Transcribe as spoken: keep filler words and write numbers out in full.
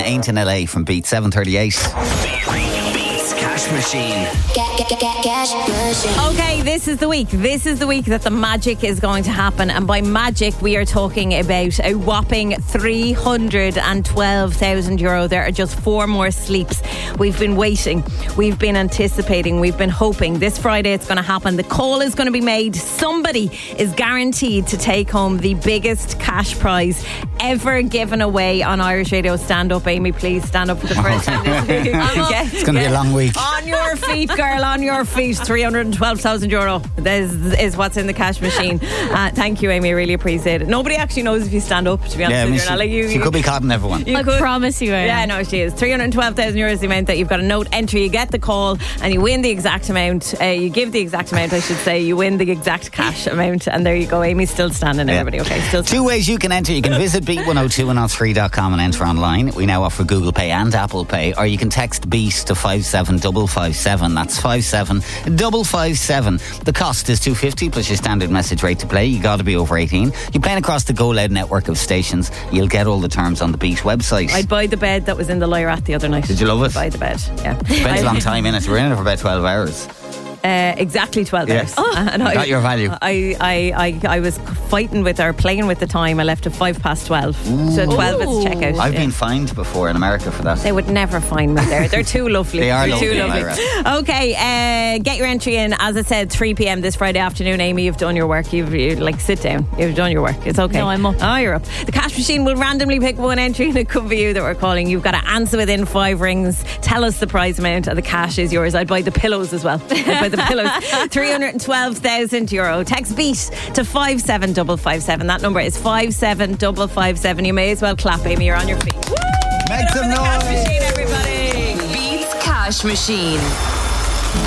Ain't in L A from Beat seven thirty-eight. Beats Cash Machine. Get, get, get, get, cash machine. Okay, this is the week. This is the week that the magic is going to happen. And by magic, we are talking about a whopping three hundred twelve thousand euro. There are just four more sleeps. We've been waiting. We've been anticipating. We've been hoping. This Friday it's going to happen. The call is going to be made. Somebody is guaranteed to take home the biggest cash prize ever given away on Irish Radio. Stand up, Amy, please. Stand up for the first time this week. Get, It's going to be a long week. On your feet, girl, on your feet. three hundred twelve thousand euro. This is what's in the cash machine. Uh, thank you, Amy. I really appreciate it. Nobody actually knows if you stand up, to be honest Yeah, I mean, with you. she, Like you, she you, could be caught in everyone. you I could- promise you I am. Yeah, no, she is. three hundred twelve thousand euros is the amount that you've got a note entry. You get the call and you win the exact amount. Uh, you give the exact amount, I should say. You win the exact cash amount. And there you go. Amy's still standing, Yeah. everybody. Okay, still standing. Two ways you can enter. You can visit beat one oh two one oh three dot com and enter online. We now offer Google Pay and Apple Pay. Or you can text BEAT to five seven five five seven. That's five seven five five seven. The cost is two fifty plus your standard message rate to play. You got to be over eighteen. You're playing across the Go Loud network of stations. You'll get all the terms on the Beat website. I'd buy the bed that was in the Lyrat the other night. Did you love it? I'd buy the bed, yeah. Spent a long time in it. We're in it for about twelve hours. Uh, exactly twelve Yeah. hours. Oh, and I, Got your value. I, I, I, I was fighting with or playing with the time. I left at five past twelve. So twelve is Ooh. checkout. I've yeah. been fined before in America for that. They would never find me there. They're too lovely. They are They're lovely, too lovely. Myra. Okay, uh, get your entry in. As I said, three p.m. this Friday afternoon. Amy, you've done your work. You've you, like sit down. You've done your work. It's okay. No, I'm up. Oh, you're up. The cash machine will randomly pick one entry, and it could be you that we're calling. You've got to answer within five rings. Tell us the prize amount, and the cash is yours. I'd buy the pillows as well. I'd buy the pillows. three hundred twelve thousand euro. Text BEAT to five seven five five seven. That number is five seven five five seven. You may as well clap, Amy. You're on your feet. Woo! Make some For the cash noise. machine, everybody. Beats Cash Machine.